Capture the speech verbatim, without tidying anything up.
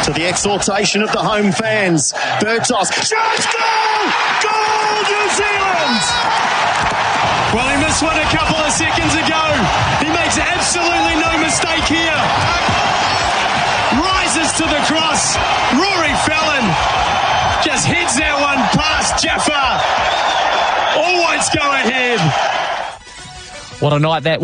to the exhortation of the home fans. Bertos, chance, goal! Goal, New Zealand! Well, he missed one a couple of seconds ago. He makes absolutely no mistake here. Rises to the cross. Rory Fallon just heads that one past Jaffa. All whites go ahead. What a night that